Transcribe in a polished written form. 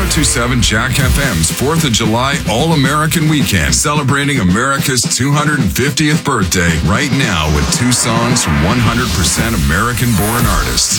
1027 Jack FM's 4th of July All-American Weekend, celebrating America's 250th birthday right now with 2 songs from 100% American-born artists.